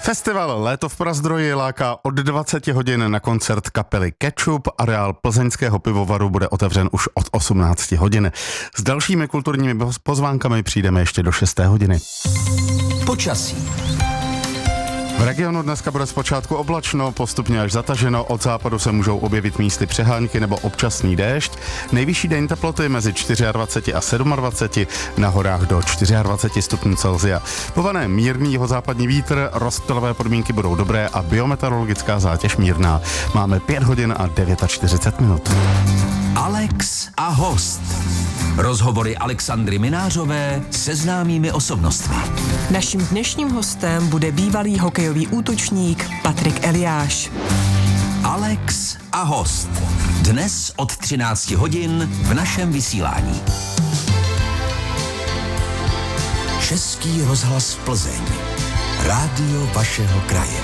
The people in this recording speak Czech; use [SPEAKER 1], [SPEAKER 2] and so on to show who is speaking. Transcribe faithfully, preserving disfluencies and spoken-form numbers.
[SPEAKER 1] Festival Léto v Prazdroji láká od dvaceti hodin na koncert kapely Ketchup. Areál plzeňského pivovaru bude otevřen už od osmnácti hodin. S dalšími kulturními pozvánkami přijdeme ještě do šesté hodiny.
[SPEAKER 2] Počasí.
[SPEAKER 1] V regionu dneska bude zpočátku oblačno, postupně až zataženo, od západu se můžou objevit místy přehánky nebo občasný déšť. Nejvyšší denní teploty mezi dvaceti čtyřmi a dvaceti sedmi, na horách do dvaceti čtyři stupňů Celsia. Povane mírný jihozápadní vítr, rozptylové podmínky budou dobré a biometeorologická zátěž mírná. Máme pět hodin a čtyřicet devět minut.
[SPEAKER 2] Alex a host. Rozhovory Alexandry Minářové se známými osobnostmi.
[SPEAKER 3] Naším dnešním hostem bude bývalý hokejový útočník Patrik Eliáš.
[SPEAKER 2] Alex a host. Dnes od třinácti hodin v našem vysílání. Český rozhlas Plzeň. Rádio vašeho kraje.